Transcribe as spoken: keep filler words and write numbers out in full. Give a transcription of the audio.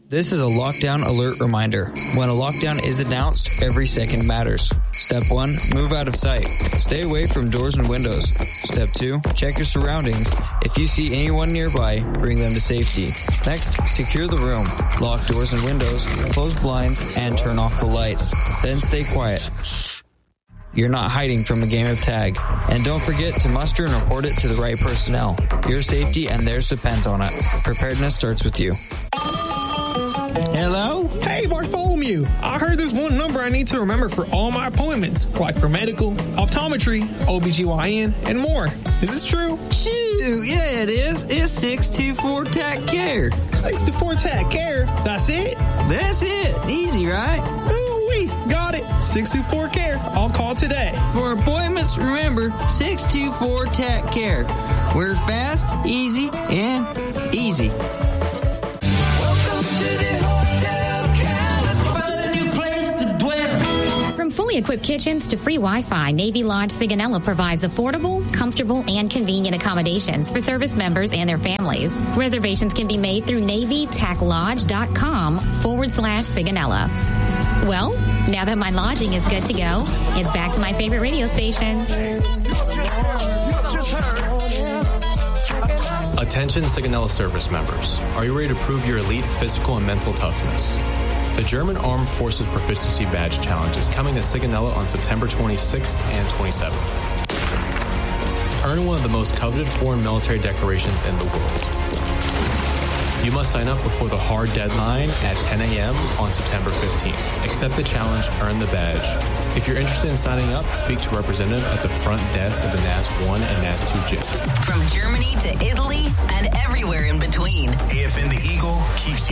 This is a lockdown alert reminder. When a lockdown is announced, every second matters. Step one, move out of sight. Stay away from doors and windows. Step two, check your surroundings. If you see anyone nearby, bring them to safety. Next, secure the room. Lock doors and windows, close blinds, and turn off the lights. Then stay quiet. You're not hiding from a game of tag. And don't forget to muster and report it to the right personnel. Your safety and theirs depends on it. Preparedness starts with you. Hello? Hey, Bartholomew. I heard there's one number I need to remember for all my appointments, like for medical, optometry, O B G Y N, and more. Is this true? Shoot, yeah, it is. It's six two four T A C Care. six two four T A C Care? That's it? That's it. Easy, right? Ooh-wee. Got it. six two four Care. I'll call today. For appointments, remember six two four T A C Care. We're fast, easy, and easy. From fully equipped kitchens to free Wi-Fi, Navy Lodge Sigonella provides affordable, comfortable, and convenient accommodations for service members and their families. Reservations can be made through NavyTacLodge.com forward slash Sigonella. Well, now that my lodging is good to go, it's back to my favorite radio station. Attention Sigonella service members. Are you ready to prove your elite physical and mental toughness? The German Armed Forces Proficiency Badge Challenge is coming to Sigonella on September twenty-sixth and twenty-seventh. Earn one of the most coveted foreign military decorations in the world. You must sign up before the hard deadline at ten a.m. on September fifteenth. Accept the challenge, earn the badge. If you're interested in signing up, speak to a representative at the front desk of the N A S one and N A S two gym. From Germany to Italy and everywhere in between.